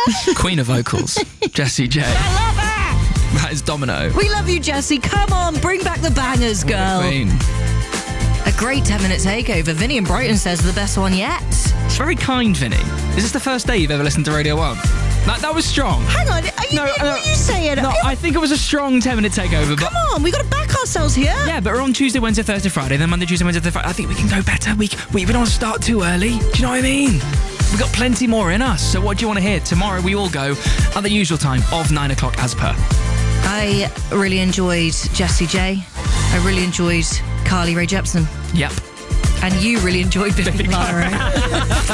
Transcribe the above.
Queen of vocals, Jessie J. I love her! That is Domino. We love you, Jessie. Come on, bring back the bangers, girl. Queen. A great 10-minute takeover. Vinny in Brighton says the best one yet. It's very kind, Vinny. Is this the first day you've ever listened to Radio 1? That was strong. Hang on, what are you saying? No, I think it was a strong 10-minute takeover. But Come on, we got to back ourselves here. yeah, but we're on Tuesday, Wednesday, Thursday, Friday, then Monday, Tuesday, Wednesday, Thursday, Friday. I think we can go better. We don't start too early. Do you know what I mean? We've got plenty more in us. So what do you want to hear? Tomorrow we all go at the usual time of 9 o'clock as per. I really enjoyed Jessie J. I really enjoyed Carly Rae Jepsen. Yep. And you really enjoyed Biffy Clyro.